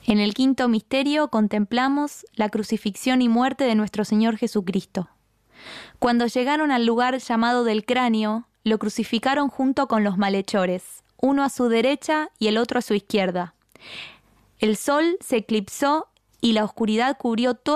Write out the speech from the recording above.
En el quinto misterio contemplamos la crucifixión y muerte de nuestro Señor Jesucristo. Cuando llegaron al lugar llamado del Cráneo, lo crucificaron junto con los malhechores, uno a su derecha y el otro a su izquierda. El sol se eclipsó y la oscuridad cubrió toda